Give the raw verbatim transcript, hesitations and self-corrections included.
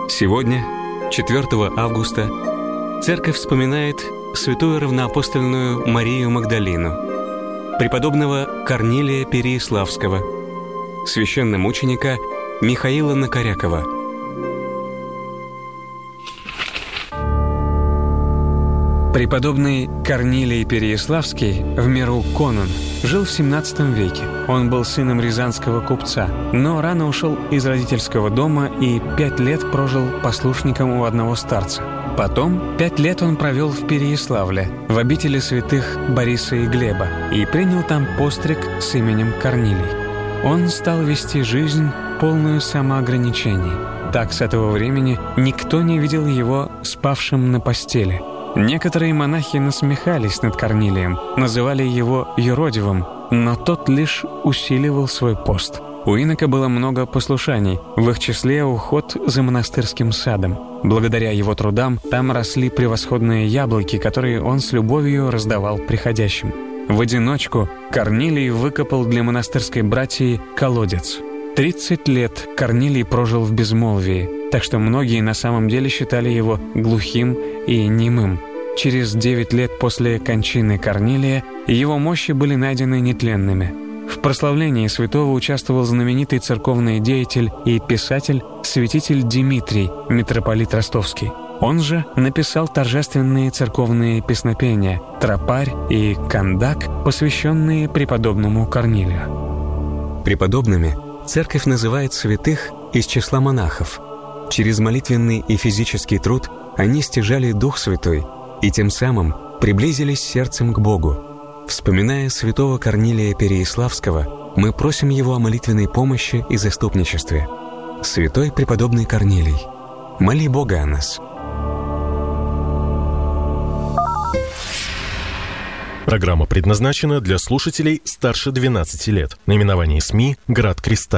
Сегодня, четвёртого августа, Церковь вспоминает святую равноапостольную Марию Магдалину, преподобного Корнилия Переяславского, священномученика Михаила Накорякова. Преподобный Корнилий Переяславский, в меру конун, жил в семнадцатом веке. Он был сыном рязанского купца, но рано ушел из родительского дома и пять лет прожил послушником у одного старца. Потом пять лет он провел в Переяславле, в обители святых Бориса и Глеба, и принял там постриг с именем Корнилий. Он стал вести жизнь, полную самоограничений. Так с этого времени никто не видел его спавшим на постели. Некоторые монахи насмехались над Корнилием, называли его юродивым, но тот лишь усиливал свой пост. У инока было много послушаний, в их числе уход за монастырским садом. Благодаря его трудам там росли превосходные яблоки, которые он с любовью раздавал приходящим. В одиночку Корнилий выкопал для монастырской братьи колодец. Тридцать лет Корнилий прожил в безмолвии, так что многие на самом деле считали его глухим и немым. Через девять лет после кончины Корнилия его мощи были найдены нетленными. В прославлении святого участвовал знаменитый церковный деятель и писатель святитель Дмитрий, митрополит Ростовский. Он же написал торжественные церковные песнопения «Тропарь» и «Кандак», посвященные преподобному Корнилию. Преподобными Церковь называет святых из числа монахов. Через молитвенный и физический труд они стяжали Дух Святой и тем самым приблизились сердцем к Богу. Вспоминая святого Корнилия Переяславского, мы просим его о молитвенной помощи и заступничестве. Святой преподобный Корнилий, моли Бога о нас. Программа предназначена для слушателей старше двенадцати лет. Наименование СМИ «Град Креста».